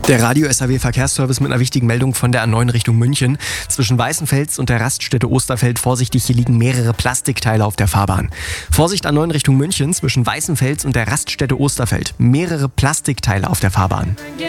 Der Radio SAW Verkehrsservice mit einer wichtigen Meldung von der A9 Richtung München. Zwischen Weißenfels und der Raststätte Osterfeld, Vorsichtig, hier liegen mehrere Plastikteile auf der Fahrbahn. Vorsicht, A9 Richtung München, zwischen Weißenfels und der Raststätte Osterfeld. Mehrere Plastikteile auf der Fahrbahn.